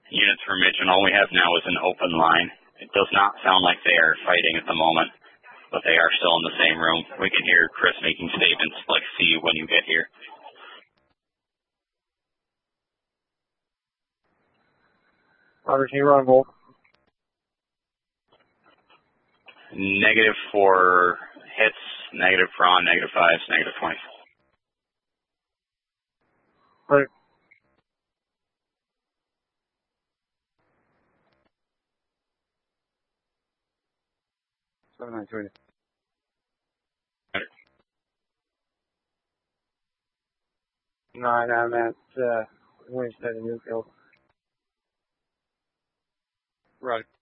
Units for Mitchell, all we have now is an open line. It does not sound like they are fighting at the moment, but they are still in the same room. We can hear Chris making statements like, see you when you get here. Robert, can you run Wolf? Negative for hits, negative for on, negative 5s, negative 20s. Right. No, I'm at Winstead in Newfield. Right.